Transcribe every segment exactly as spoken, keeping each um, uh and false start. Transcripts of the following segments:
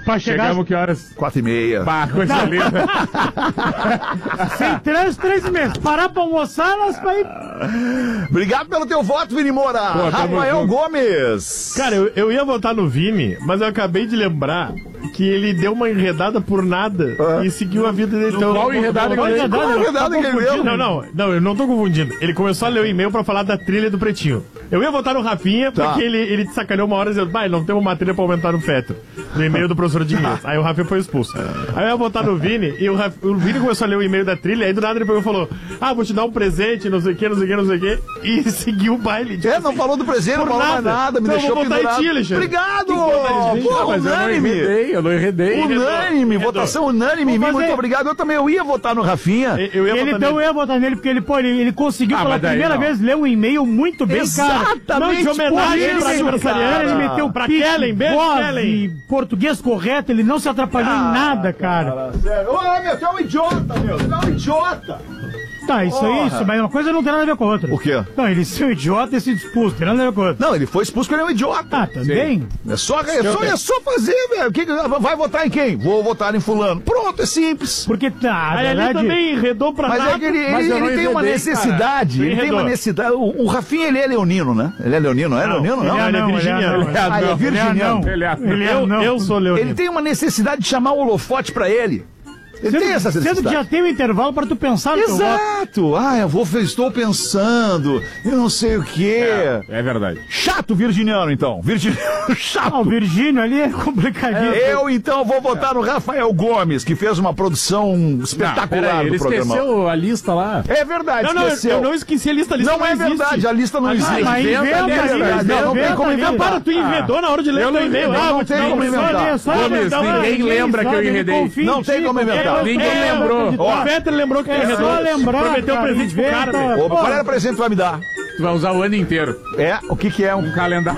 Pra chegar... Chegamos que horas? Quatro e meia. Bah, coisa linda. Sem trânsito, três meses. Parar pra almoçar, nós vai... Obrigado pelo teu voto, Vini Moura. Pô, Rafael Gomes. Cara, eu, eu ia votar no Vini, mas eu acabei de lembrar que ele deu uma enredada por nada Ah. e seguiu a vida dele. Então, Qual enredada que Qual ele deu? enredada? Qual enredada que ele deu? Não, não, não, eu não tô confundindo. Ele começou a ler o e-mail pra falar da trilha do Pretinho. Eu ia votar no Rafinha, Tá. porque ele, ele te sacaneou uma hora dizendo, vai, não tem uma trilha pra aumentar no feto. No e-mail do professor de inglês. Aí o Rafinha foi expulso. Aí eu ia votar no Vini, e o, Raf... o Vini começou a ler o e-mail da trilha, aí do nada ele pegou e falou, ah, vou te dar um presente, não sei o que, não sei o que, não sei o que, e seguiu o baile. Tipo É, não assim, falou do presente, não por falou mais nada. nada, me Então eu deixou vou votar em pendurado. ti, Alexandre. Obrigado! Tem que votar em ti. Pô, Ah, mas eu não unânime! enredei, eu não enredei. Unânime, Enredou. votação unânime, Vou fazer- muito obrigado. Eu também, eu ia votar no Rafinha. Eu ia Ele votar então nele. eu ia votar nele, porque ele, pô, ele, ele conseguiu Ah, pela mas daí primeira não. vez ler um e-mail muito bem, cara. Exatamente, Não, de homenagem por pra isso, aniversariante, cara. Ele meteu Pra pitch, Kellen, beijo, voz Kellen. e português correto, ele não se atrapalhou em nada, cara. Ô, meu, tu é um idiota, meu. Tu é um idiota. Tá, isso aí, isso, mas uma coisa não tem nada a ver com a outra. O quê? Não, ele ser um idiota e se expulso, tem nada a ver com a outra. Não, ele foi expulso porque ele é um idiota. Ah, também? É só, é só, é só fazer, velho. Que que- Vai votar em quem? Vou votar em fulano. Pronto, é simples. Porque, tá, na Aí ali verdade... também enredou pra Mas nada. é que ele, mas ele, eu não ele tem uma enredei, necessidade. cara. Ele tem uma Enredou. necessidade. O, o Rafinha, ele é leonino, né? Ele é leonino, não é leonino, não? ele é ele é não, virginiano. Ele é Ah, ele é não, virginiano. Ele é não. Ele é- Ele é Eu, não. eu sou Leonino. Ele tem uma necessidade de chamar o holofote pra ele. Ele tem essa Sendo que necessidade. já tem um intervalo pra tu pensar no teu voto. Exato! Ah, eu vou, estou pensando, eu não sei o quê. É verdade. Chato virginiano, então. Virginiano Ah, o chato. Virgínio ali é complicadinho. Eu, então, vou votar no Rafael Gomes, que fez uma produção Não, espetacular peraí, ele do programa. esqueceu a lista lá. É verdade, Não, não, eu, esqueceu. eu não esqueci a lista. A lista Não é existe. verdade, a lista não Ah, existe. mas inventa, inventa, é ali, verdade. Não, não tem inventa como ali. inventar. Para, tu inventou na hora de ler Eu o não teu e-mail. inventei, Ah, não vou te tem dar um como presente. inventar. Olha só, Gomes, então, ninguém ninguém lembra que eu sabe, ele enredei. confia em Não tem ti, como porque inventar. eu Ninguém tenho lembrou. acreditar. Ó, O Fetter lembrou que É ele só errou. lembrar, Prometeu um cara, presente pro cara, inventa. velho. Opa, qual era o presente que tu vai me dar? Tu vai usar o ano inteiro. É, o que que é um... Um calendário.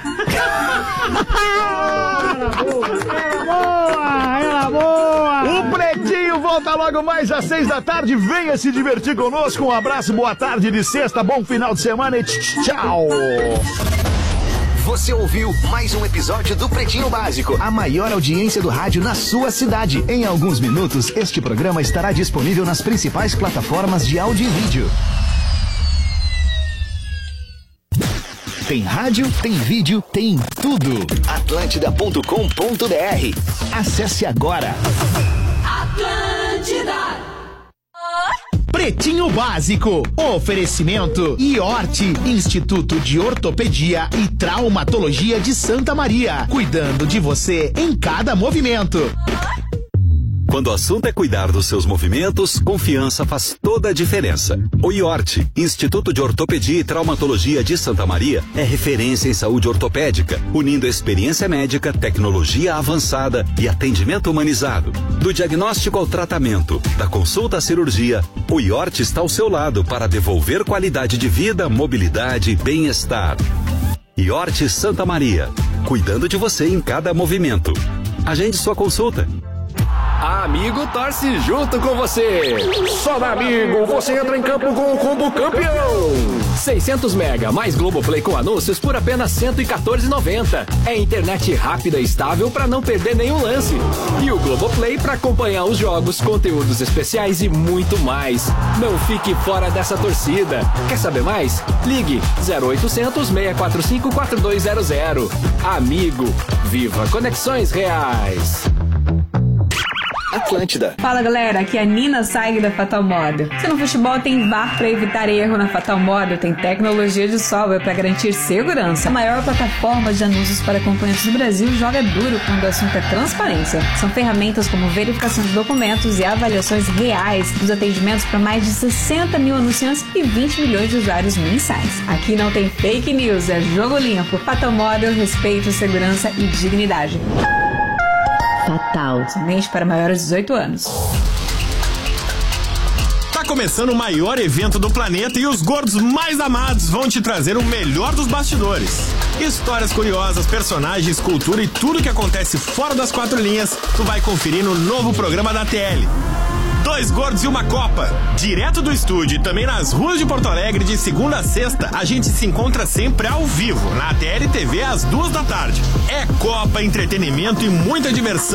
Boa, era boa. O Pretinho volta logo mais às seis da tarde. Venha se divertir conosco. Um abraço, boa tarde de sexta, bom final de semana e tchau. Você ouviu mais um episódio do Pretinho Básico, a maior audiência do rádio na sua cidade. Em alguns minutos, este programa estará disponível nas principais plataformas de áudio e vídeo. Tem rádio, tem vídeo, tem tudo. atlântida ponto com ponto br. Acesse agora. Atlântida. Pretinho Básico. Oferecimento Iorte, Instituto de Ortopedia e Traumatologia de Santa Maria. Cuidando de você em cada movimento. Quando o assunto é cuidar dos seus movimentos, confiança faz toda a diferença. O Iorte, Instituto de Ortopedia e Traumatologia de Santa Maria, é referência em saúde ortopédica, unindo a experiência médica, tecnologia avançada e atendimento humanizado. Do diagnóstico ao tratamento, da consulta à cirurgia, o Iorte está ao seu lado para devolver qualidade de vida, mobilidade e bem-estar. Iorte Santa Maria, cuidando de você em cada movimento. Agende sua consulta. A Amigo torce junto com você. Só na Amigo você entra em campo com o combo campeão. seiscentos mega mais Globoplay com anúncios por apenas cento e quatorze reais e noventa centavos. É internet rápida e estável para não perder nenhum lance. E o Globoplay para acompanhar os jogos, conteúdos especiais e muito mais. Não fique fora dessa torcida. Quer saber mais? Ligue zero oitocentos, seis quatro cinco, quatro dois zero zero. Amigo, viva conexões reais. Atlântida. Fala galera, aqui é a Nina Saig da Fatal Model. Se no futebol tem V A R para evitar erro, na Fatal Model tem tecnologia de sobra para garantir segurança. A maior plataforma de anúncios para acompanhantes do Brasil joga duro quando o assunto é transparência. São ferramentas como verificação de documentos e avaliações reais dos atendimentos para mais de sessenta mil anunciantes e vinte milhões de usuários mensais. Aqui não tem fake news, é jogo limpo. Fatal Model, respeito, segurança e dignidade. Fatal, somente para maiores de dezoito anos. Tá começando o maior evento do planeta e os gordos mais amados vão te trazer o melhor dos bastidores. Histórias curiosas, personagens, cultura e tudo que acontece fora das quatro linhas, tu vai conferir no novo programa da T L. Dois Gordos e uma Copa. Direto do estúdio e também nas ruas de Porto Alegre, de segunda a sexta, a gente se encontra sempre ao vivo, na T L T V às duas da tarde. É Copa, entretenimento e muita diversão.